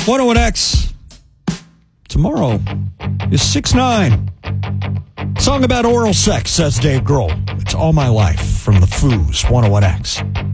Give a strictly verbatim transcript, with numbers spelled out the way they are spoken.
one oh one X. Tomorrow is six nine. Song about oral sex, says Dave Grohl. It's All My Life from the Foos, one oh one X.